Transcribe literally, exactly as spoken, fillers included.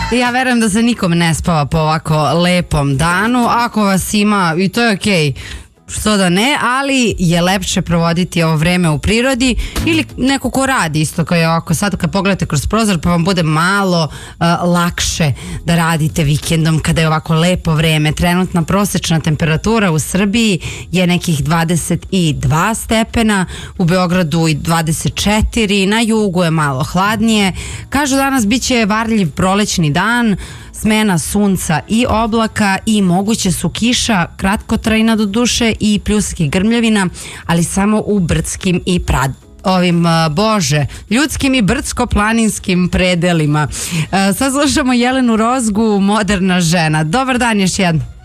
Ja verujem da se nikom ne spava po ovako lepom danu. Ako vas ima, i to je okej, što da ne, ali je lepše provoditi ovo vreme u prirodi ili neko ko radi isto kao je ovako sad kad pogledate kroz prozor pa vam bude malo uh, lakše da radite vikendom kada je ovako lepo vreme. Trenutna prosečna temperatura u Srbiji je nekih dvadeset dva stepena, u Beogradu i dvadeset četiri, na jugu je malo hladnije. Kažu danas bit će varljiv prolećni dan, smena sunca i oblaka i moguće su kiša, kratkotrajna do duše i pljusak grmljavina, ali samo u brdskim i prad ovim, bože, ljudskim i brdsko-planinskim predelima. Sad slušamo Jelenu Rozgu, Moderna žena. Dobar dan još jednom.